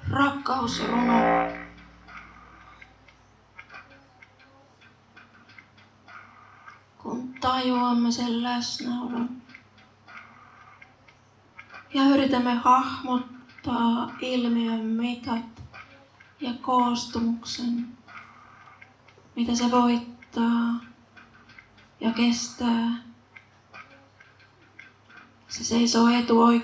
rakkausruno. Kun tajuamme sen läsnäolon ja yritämme hahmottaa ilmiön mitat ja koostumuksen, mitä se voittaa ja kestää. Se seisoo